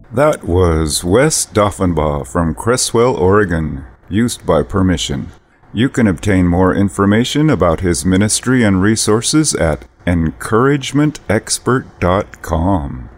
That was Wes Doffenbaugh from Creswell, Oregon, used by permission. You can obtain more information about his ministry and resources at encouragementexpert.com.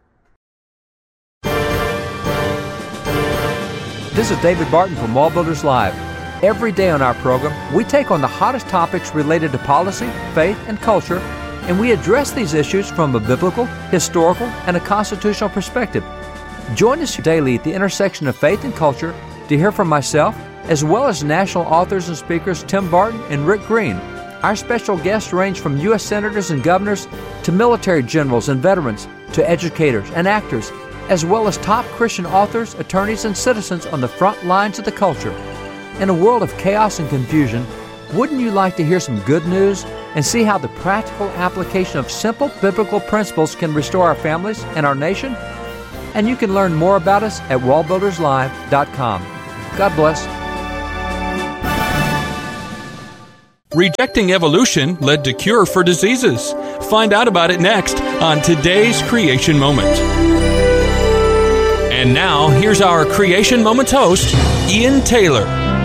This is David Barton from Wall Builders Live. Every day on our program, we take on the hottest topics related to policy, faith, and culture, and we address these issues from a biblical, historical, and a constitutional perspective. Join us daily at the intersection of faith and culture to hear from myself, as well as national authors and speakers Tim Barton and Rick Green. Our special guests range from U.S. senators and governors to military generals and veterans to educators and actors, as well as top Christian authors, attorneys, and citizens on the front lines of the culture. In a world of chaos and confusion, wouldn't you like to hear some good news and see how the practical application of simple biblical principles can restore our families and our nation? And you can learn more about us at wallbuilderslive.com. God bless. Rejecting evolution led to cure for diseases. Find out about it next on today's Creation Moment. And now, here's our Creation Moment host, Ian Taylor.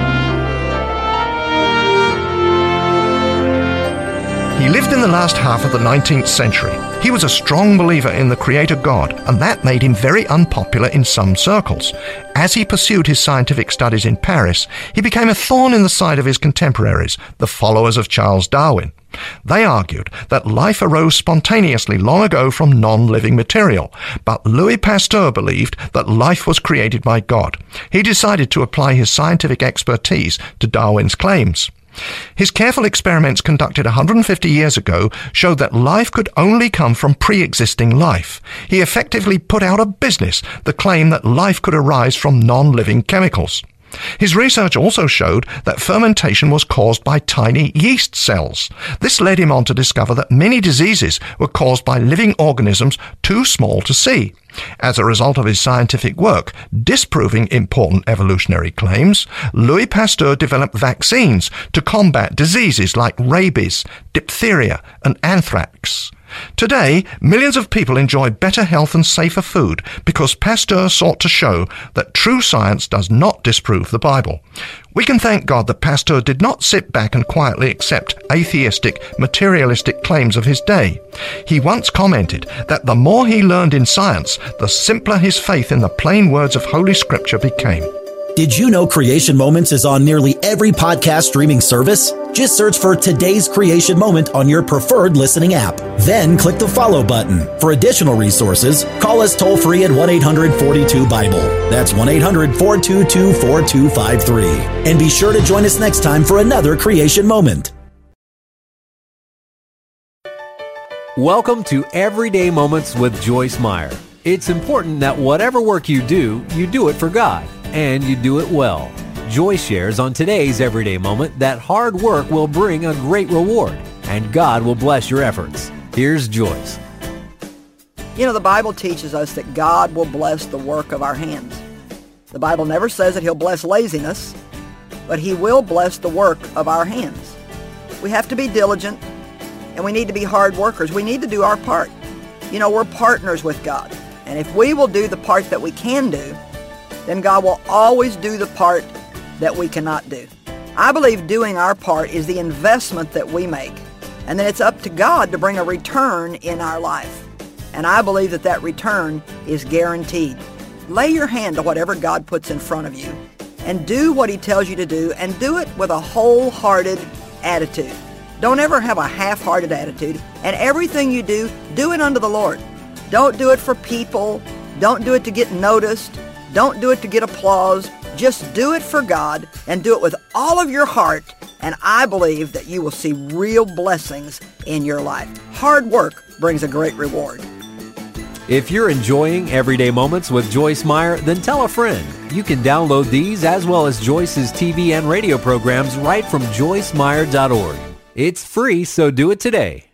He lived in the last half of the 19th century. He was a strong believer in the Creator God, and that made him very unpopular in some circles. As he pursued his scientific studies in Paris, he became a thorn in the side of his contemporaries, the followers of Charles Darwin. They argued that life arose spontaneously long ago from non-living material, but Louis Pasteur believed that life was created by God. He decided to apply his scientific expertise to Darwin's claims. His careful experiments conducted 150 years ago showed that life could only come from pre-existing life. He effectively put out of business the claim that life could arise from non-living chemicals. His research also showed that fermentation was caused by tiny yeast cells. This led him on to discover that many diseases were caused by living organisms too small to see. As a result of his scientific work, disproving important evolutionary claims, Louis Pasteur developed vaccines to combat diseases like rabies, diphtheria, and anthrax. Today, millions of people enjoy better health and safer food because Pasteur sought to show that true science does not disprove the Bible. We can thank God that Pasteur did not sit back and quietly accept atheistic, materialistic claims of his day. He once commented that the more he learned in science, the simpler his faith in the plain words of Holy Scripture became. Did you know Creation Moments is on nearly every podcast streaming service? Just search for Today's Creation Moment on your preferred listening app. Then click the follow button. For additional resources, call us toll-free at 1-800-42-BIBLE. That's 1-800-422-4253. And be sure to join us next time for another Creation Moment. Welcome to Everyday Moments with Joyce Meyer. It's important that whatever work you do it for God. And you do it well. Joyce shares on today's Everyday Moment that hard work will bring a great reward, and God will bless your efforts. Here's Joyce. You know, the Bible teaches us that God will bless the work of our hands. The Bible never says that He'll bless laziness, but He will bless the work of our hands. We have to be diligent, and we need to be hard workers. We need to do our part. You know, we're partners with God, and if we will do the part that we can do, then God will always do the part that we cannot do. I believe doing our part is the investment that we make, and then it's up to God to bring a return in our life. And I believe that that return is guaranteed. Lay your hand to whatever God puts in front of you and do what He tells you to do, and do it with a wholehearted attitude. Don't ever have a half-hearted attitude, and everything you do it unto the Lord. Don't do it for people. Don't do it to get noticed. Don't do it to get applause. Just do it for God and do it with all of your heart, and I believe that you will see real blessings in your life. Hard work brings a great reward. If you're enjoying Everyday Moments with Joyce Meyer, then tell a friend. You can download these as well as Joyce's TV and radio programs right from joycemeyer.org. It's free, so do it today.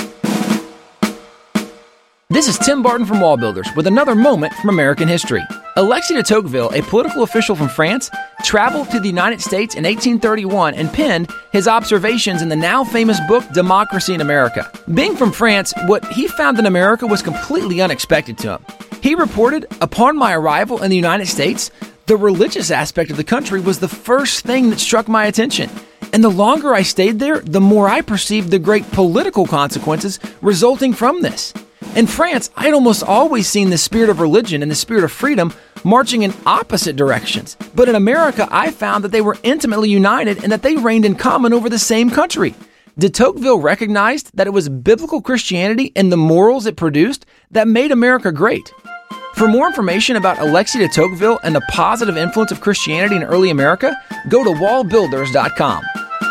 This is Tim Barton from Wall Builders with another moment from American history. Alexis de Tocqueville, a political official from France, traveled to the United States in 1831 and penned his observations in the now famous book Democracy in America. Being from France, what he found in America was completely unexpected to him. He reported, upon my arrival in the United States, the religious aspect of the country was the first thing that struck my attention. And the longer I stayed there, the more I perceived the great political consequences resulting from this. In France, I had almost always seen the spirit of religion and the spirit of freedom marching in opposite directions. But in America, I found that they were intimately united and that they reigned in common over the same country. De Tocqueville recognized that it was biblical Christianity and the morals it produced that made America great. For more information about Alexis de Tocqueville and the positive influence of Christianity in early America, go to wallbuilders.com.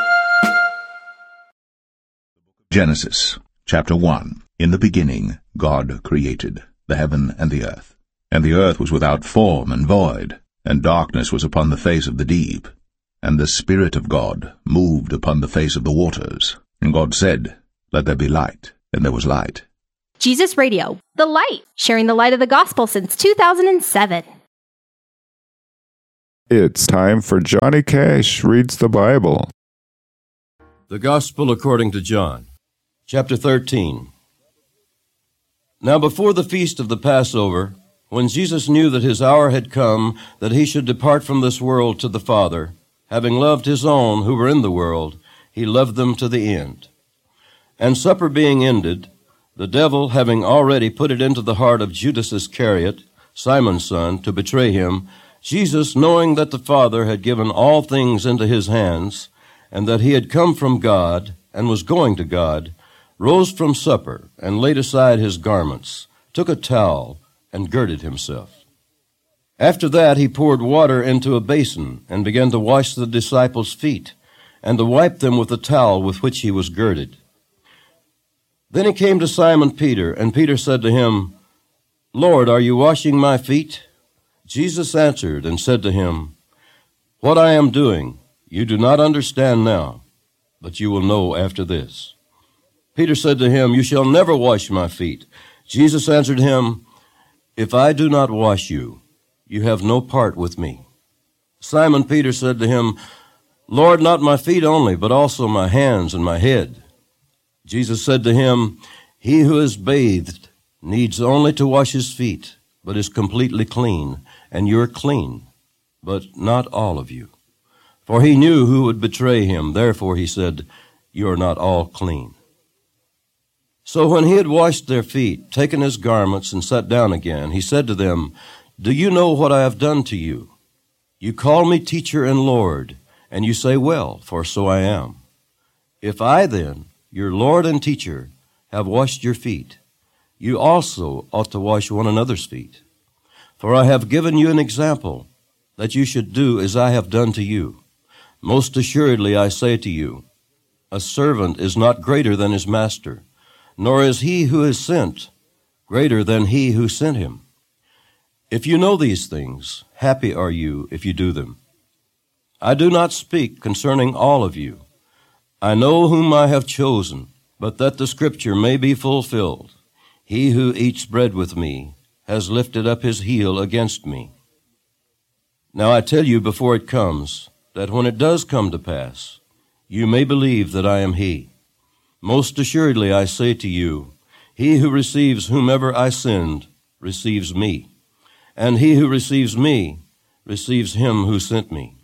Genesis, chapter 1. In the beginning, God created the heaven and the earth. And the earth was without form and void, and darkness was upon the face of the deep. And the Spirit of God moved upon the face of the waters. And God said, Let there be light. And there was light. Jesus Radio, the light, sharing the light of the gospel since 2007. It's time for Johnny Cash Reads the Bible. The Gospel according to John, chapter 13. Now before the feast of the Passover, when Jesus knew that his hour had come, that he should depart from this world to the Father, having loved his own who were in the world, he loved them to the end. And supper being ended, the devil, having already put it into the heart of Judas Iscariot, Simon's son, to betray him, Jesus, knowing that the Father had given all things into his hands, and that he had come from God and was going to God, rose from supper and laid aside his garments, took a towel, and girded himself. After that he poured water into a basin and began to wash the disciples' feet, and to wipe them with the towel with which he was girded. Then he came to Simon Peter, and Peter said to him, Lord, are you washing my feet? Jesus answered and said to him, What I am doing you do not understand now, but you will know after this. Peter said to him, You shall never wash my feet. Jesus answered him, If I do not wash you, you have no part with me. Simon Peter said to him, Lord, not my feet only, but also my hands and my head. Jesus said to him, He who is bathed needs only to wash his feet, but is completely clean, and you're clean, but not all of you. For he knew who would betray him, therefore he said, You are not all clean. So when he had washed their feet, taken his garments, and sat down again, he said to them, Do you know what I have done to you? You call me teacher and Lord, and you say, Well, for so I am. If I then, your Lord and teacher, have washed your feet, you also ought to wash one another's feet. For I have given you an example, that you should do as I have done to you. Most assuredly I say to you, a servant is not greater than his master, nor is he who is sent greater than he who sent him. If you know these things, happy are you if you do them. I do not speak concerning all of you. I know whom I have chosen, but that the scripture may be fulfilled. He who eats bread with me has lifted up his heel against me. Now I tell you before it comes, that when it does come to pass, you may believe that I am he. Most assuredly I say to you, he who receives whomever I send receives me, and he who receives me receives him who sent me.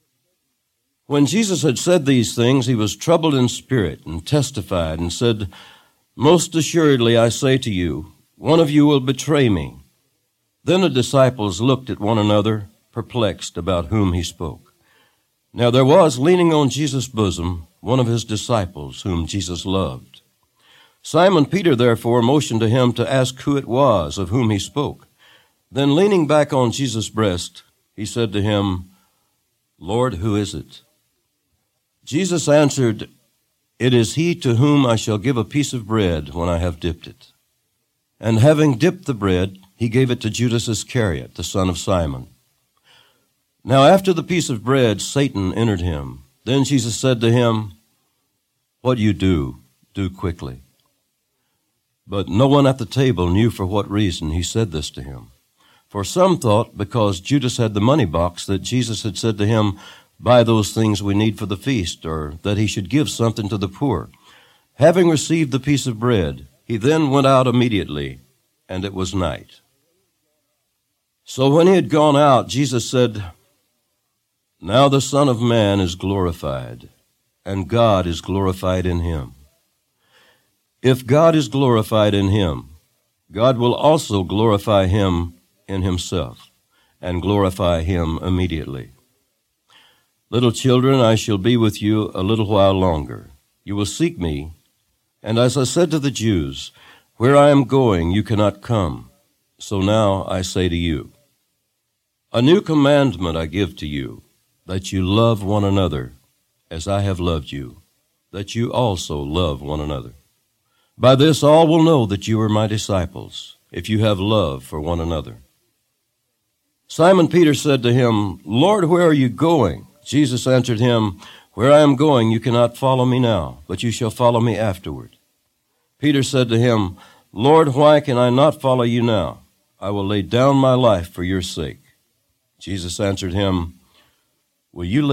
When Jesus had said these things, he was troubled in spirit and testified and said, Most assuredly I say to you, one of you will betray me. Then the disciples looked at one another, perplexed about whom he spoke. Now there was, leaning on Jesus' bosom, one of his disciples whom Jesus loved. Simon Peter therefore motioned to him to ask who it was of whom he spoke. Then leaning back on Jesus' breast, he said to him, Lord, who is it? Jesus answered, It is he to whom I shall give a piece of bread when I have dipped it. And having dipped the bread, he gave it to Judas Iscariot, the son of Simon. Now after the piece of bread, Satan entered him. Then Jesus said to him, What you do quickly. But no one at the table knew for what reason he said this to him. For some thought, because Judas had the money box, that Jesus had said to him, "Buy those things we need for the feast," or that he should give something to the poor. Having received the piece of bread, he then went out immediately, and it was night. So when he had gone out, Jesus said, "Now the Son of Man is glorified, and God is glorified in him. If God is glorified in him, God will also glorify him in himself, and glorify him immediately. Little children, I shall be with you a little while longer. You will seek me, and as I said to the Jews, where I am going you cannot come. So now I say to you, a new commandment I give to you, that you love one another as I have loved you, that you also love one another. By this all will know that you are my disciples, if you have love for one another." Simon Peter said to him, "Lord, where are you going?" Jesus answered him, "Where I am going you cannot follow me now, but you shall follow me afterward." Peter said to him, "Lord, why can I not follow you now? I will lay down my life for your sake." Jesus answered him, "Will you lay